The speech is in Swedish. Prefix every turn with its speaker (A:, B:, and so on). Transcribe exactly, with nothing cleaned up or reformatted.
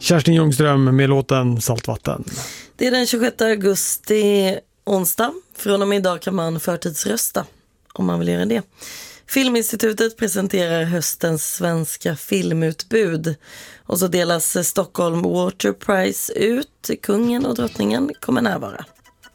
A: Kerstin Ljungström med låten Saltvatten.
B: Det är den tjugosjätte augusti, onsdag. Från och med idag kan man förtidsrösta om man vill göra det. Filminstitutet presenterar höstens svenska filmutbud. Och så delas Stockholm Water Prize ut. Kungen och drottningen kommer närvara.